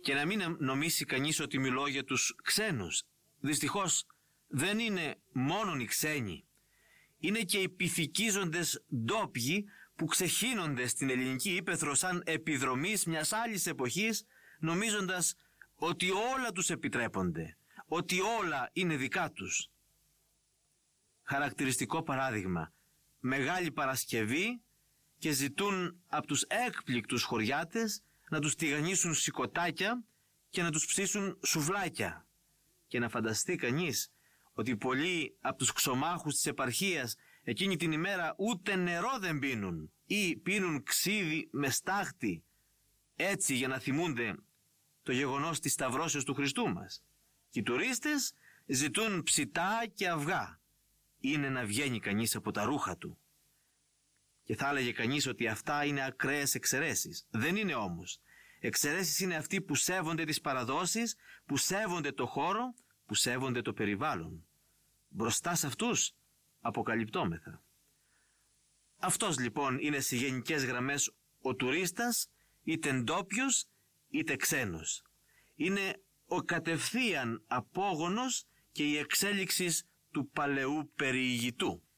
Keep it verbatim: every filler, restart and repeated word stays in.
Και να μην νομίσει κανείς ότι μιλώ για τους ξένους. Δυστυχώς δεν είναι μόνον οι ξένοι. Είναι και οι πυθικίζοντες ντόπιοι που ξεχύνονται στην ελληνική ύπαιθρο σαν επιδρομής μιας άλλης εποχής, νομίζοντας ότι όλα τους επιτρέπονται, ότι όλα είναι δικά τους. Χαρακτηριστικό παράδειγμα, Μεγάλη Παρασκευή και ζητούν από τους έκπληκτους χωριάτες να τους τηγανίσουν σηκωτάκια και να τους ψήσουν σουβλάκια. Και να φανταστεί κανείς ότι πολλοί από τους ξωμάχους της επαρχίας εκείνη την ημέρα ούτε νερό δεν πίνουν ή πίνουν ξύδι με στάχτη, έτσι για να θυμούνται το γεγονός της σταυρώσεως του Χριστού μας. Και οι τουρίστες ζητούν ψητά και αυγά. Είναι να βγαίνει κανείς από τα ρούχα του. Και θα έλεγε κανείς ότι αυτά είναι ακραίες εξαιρέσεις. Δεν είναι όμως. Εξαιρέσεις είναι αυτοί που σέβονται τις παραδόσεις, που σέβονται το χώρο, που σέβονται το περιβάλλον. Μπροστά σε αυτούς αποκαλυπτόμεθα. Αυτός λοιπόν είναι σε γενικές γραμμές ο τουρίστας, είτε ντόπιος είτε ξένος. Είναι ο κατευθείαν απόγονος και η εξέλιξη του παλαιού περιηγητού.